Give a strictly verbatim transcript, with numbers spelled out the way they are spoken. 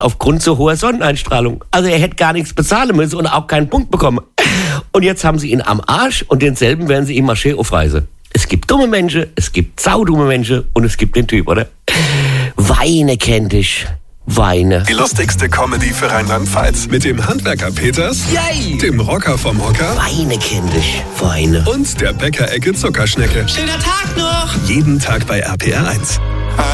aufgrund zu hoher Sonneneinstrahlung. Also er hätte gar nichts bezahlen müssen und auch keinen Punkt bekommen. Und jetzt haben sie ihn am Arsch und denselben werden sie ihm Marché aufreißen. Es gibt dumme Menschen, es gibt saudumme Menschen und es gibt den Typ, oder? Weine kennt dich. Weine. Die lustigste Comedy für Rheinland-Pfalz. Mit dem Handwerker Peters, Yay! Dem Rocker vom Hocker Weine kennt dich. Weine. und der Bäckerecke Zuckerschnecke. Schöner Tag noch! Jeden Tag bei R P R eins.